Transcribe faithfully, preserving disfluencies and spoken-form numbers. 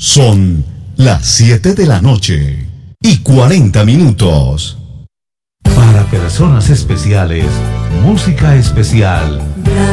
Son las siete de la noche y cuarenta minutos. Para personas especiales, música especial.